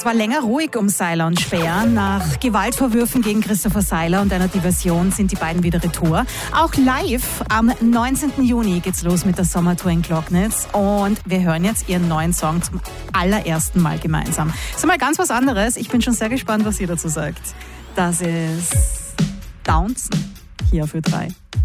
war länger ruhig um Seiler und Speer. Nach Gewaltvorwürfen gegen Christopher Seiler und einer Diversion sind die beiden wieder retour. Auch live am 19. Juni geht's los mit der Sommertour in Glocknitz. Und wir hören jetzt ihren neuen Song zum allerersten Mal gemeinsam. Das ist mal ganz was anderes. Ich bin schon sehr gespannt, was ihr dazu sagt. Das ist Downson hier für 3.